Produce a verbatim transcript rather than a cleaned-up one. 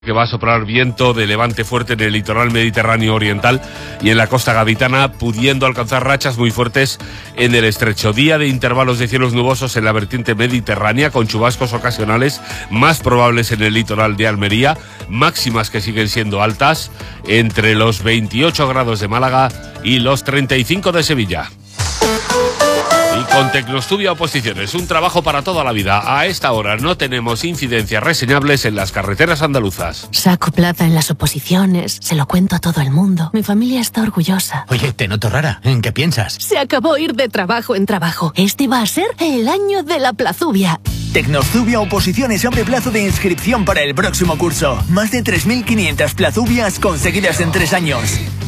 Que va a soplar viento de levante fuerte en el litoral mediterráneo oriental y en la costa gaditana, pudiendo alcanzar rachas muy fuertes en el estrecho. Día de intervalos de cielos nubosos en la vertiente mediterránea, con chubascos ocasionales más probables en el litoral de Almería, máximas que siguen siendo altas, entre los veintiocho grados de Málaga y los treinta y cinco de Sevilla. Y con Tecnostudio Oposiciones, un trabajo para toda la vida. A esta hora no tenemos incidencias reseñables en las carreteras andaluzas. Saco plaza en las oposiciones, se lo cuento a todo el mundo. Mi familia está orgullosa. Oye, te noto rara. ¿En qué piensas? Se acabó ir de trabajo en trabajo. Este va a ser el año de la plazubia. Tecnostudio Oposiciones abre plazo de inscripción para el próximo curso. Más de tres mil quinientas plazubias conseguidas en tres años.